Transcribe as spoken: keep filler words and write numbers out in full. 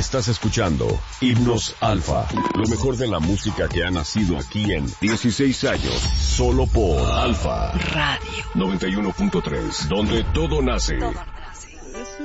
Estás escuchando Himnos Alfa, lo mejor de la música que ha nacido aquí en dieciséis años, solo por Alfa Radio noventa y uno punto tres, donde todo nace.